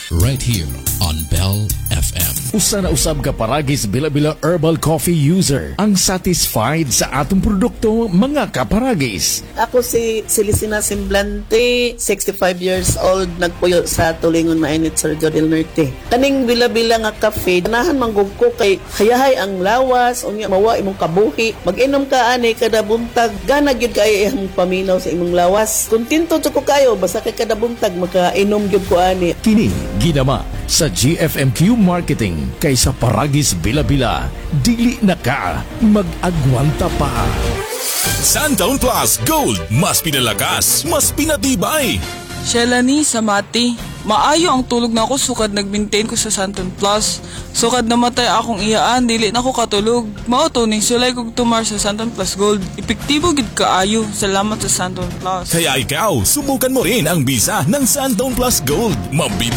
right here on Bell FM. Usa na usab ka paragis Bila-Bila Herbal Coffee user ang satisfied sa atong produkto, mga kaparagis. Ako si Celicina Semblante, 65 years old, nagpuyo sa Tulingon Mainit, Surigao del Norte. Kaning Bila-Bila nga cafe, ganahan manggug ko kay hayahay ang lawas, unya mawa imong kabuhi. Mag-inom ka ani kada buntag, gana gyud kay imong paminaw sa imong lawas. Kontento to ko kayo basta kay kada buntag makainom gyud ko ani. Kini ginama sa GFMQ Marketing kaysa paragis Bila-Bila. Dili na ka mag-agwanta pa. Santaon Plus Gold, mas pinalakas, mas pinatibay. Shelani sa Mati, maayo ang tulog na ako sukad nag-maintain ko sa Santon Plus. Sukad namatay akong iyaan, dili na ko katulog. Mauto ning sulay kog tumar sa Santon Plus Gold. Epektibo gid kaayo. Salamat sa Santon Plus. Kaya ikaw, subukan mo rin ang bisa ng Santaon Plus Gold. Mabibili